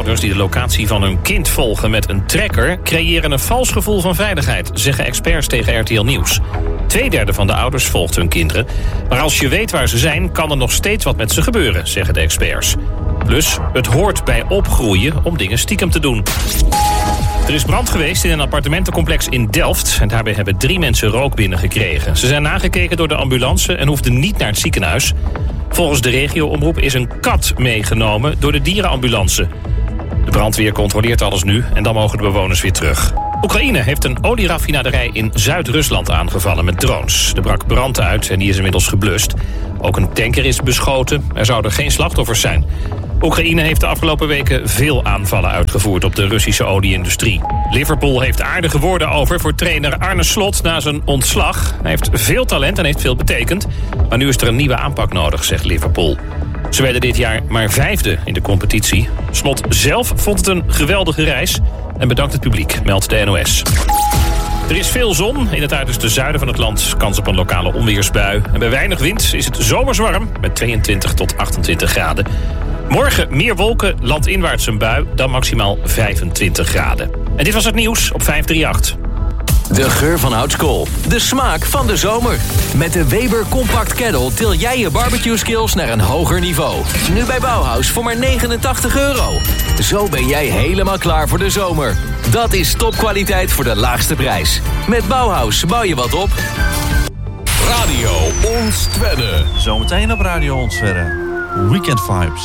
Ouders die de locatie van hun kind volgen met een tracker creëren een vals gevoel van veiligheid, zeggen experts tegen RTL Nieuws. 2/3 van de ouders volgt hun kinderen. Maar als je weet waar ze zijn, kan er nog steeds wat met ze gebeuren, zeggen de experts. Plus, het hoort bij opgroeien om dingen stiekem te doen. Er is brand geweest in een appartementencomplex in Delft. En daarbij hebben 3 mensen rook binnengekregen. Ze zijn nagekeken door de ambulance en hoefden niet naar het ziekenhuis. Volgens de regio-omroep is een kat meegenomen door de dierenambulance. De brandweer controleert alles nu en dan mogen de bewoners weer terug. Oekraïne heeft een olieraffinaderij in Zuid-Rusland aangevallen met drones. Er brak brand uit en die is inmiddels geblust. Ook een tanker is beschoten. Er zouden geen slachtoffers zijn. Oekraïne heeft de afgelopen weken veel aanvallen uitgevoerd op de Russische olieindustrie. Liverpool heeft aardige woorden over voor trainer Arne Slot na zijn ontslag. Hij heeft veel talent en heeft veel betekend. Maar nu is er een nieuwe aanpak nodig, zegt Liverpool. Ze werden dit jaar maar 5e in de competitie. Slot zelf vond het een geweldige reis en bedankt het publiek, meldt de NOS. Er is veel zon. In het uiterste zuiden van het land kans op een lokale onweersbui. En bij weinig wind is het zomers warm met 22 tot 28 graden. Morgen meer wolken, landinwaarts een bui, dan maximaal 25 graden. En dit was het nieuws op 538. De geur van Houtskool. De smaak van de zomer. Met de Weber Compact Kettle til jij je barbecue skills naar een hoger niveau. Nu bij Bauhaus voor maar €89. Zo ben jij helemaal klaar voor de zomer. Dat is topkwaliteit voor de laagste prijs. Met Bauhaus bouw je wat op. Radio Ons Twente. Zometeen op Radio Ons Twente. Weekend Vibes.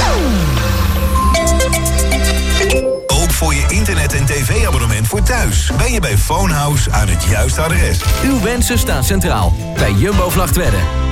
Ook voor je internet- en tv-abonnement voor thuis ben je bij Phonehouse aan het juiste adres. Uw wensen staan centraal bij Jumbo Vlagtwedde.